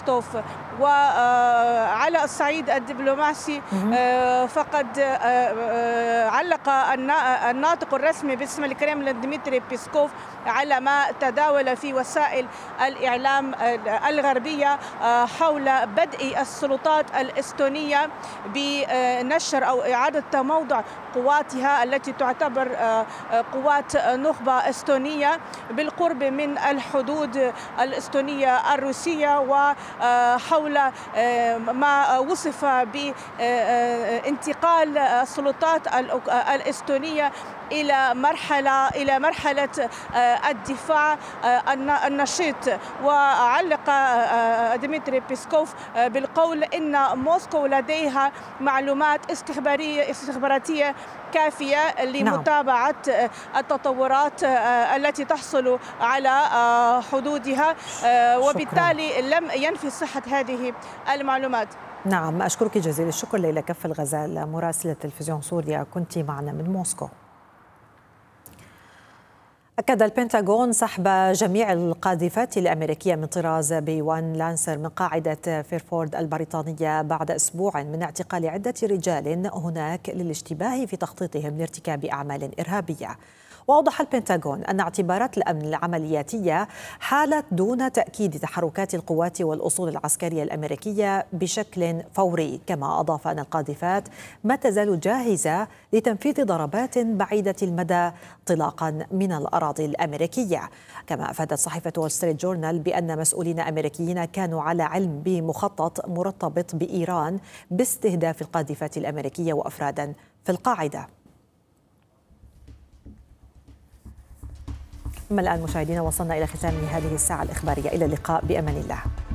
روستوف. وعلى الصعيد الدبلوماسي فقد علق الناطق الرسمي باسم الكرملين ديمتري بيسكوف على ما تداول في وسائل الإعلام الغربية حول بدء السلطات الإستونية بنشر أو إعادة تموضع قواتها التي تعتبر قوات نخبة إستونية بالقرب من الحدود الإستونية الروسية، وحول ما وصف بانتقال السلطات الإستونية إلى مرحلة الدفاع النشيط. وعلق ديمتري بيسكوف بالقول إن موسكو لديها معلومات استخباراتية كافية لمتابعة التطورات التي تحصل على حدودها، وبالتالي لم ينفي صحة هذه المعلومات. نعم، أشكرك جزيل الشكر ليلى كف الغزال مراسلة تلفزيون سوريا، كنت معنا من موسكو. أكد البنتاغون سحب جميع القاذفات الأمريكية من طراز B1 لانسر من قاعدة فيرفورد البريطانية بعد أسبوع من اعتقال عدة رجال هناك للاشتباه في تخطيطهم لارتكاب أعمال إرهابية. وأوضح البنتاغون أن اعتبارات الأمن العملياتية حالت دون تأكيد تحركات القوات والأصول العسكرية الأمريكية بشكل فوري، كما أضاف أن القاذفات ما تزال جاهزة لتنفيذ ضربات بعيدة المدى انطلاقا من الأراضي الأمريكية. كما أفادت صحيفة وول ستريت جورنال بأن مسؤولين أمريكيين كانوا على علم بمخطط مرتبط بإيران باستهداف القاذفات الأمريكية وأفرادا في القاعدة. أما الآن مشاهدينا وصلنا إلى ختام هذه الساعة الإخبارية، إلى اللقاء بأمان الله.